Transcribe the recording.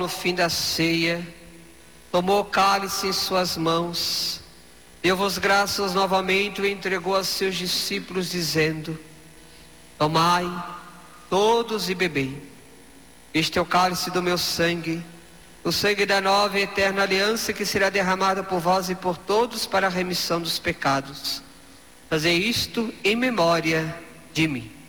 No fim da ceia, tomou o cálice em suas mãos, deu-vos graças novamente e o entregou a seus discípulos, dizendo: tomai todos e bebei. Este é o cálice do meu sangue, o sangue da nova e eterna aliança, que será derramado por vós e por todos para a remissão dos pecados. Fazei isto em memória de mim.